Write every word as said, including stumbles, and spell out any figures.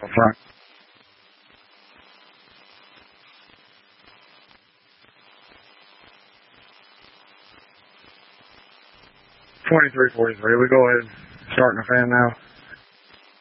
Front. twenty-three forty-three. We go ahead. Starting the fan now.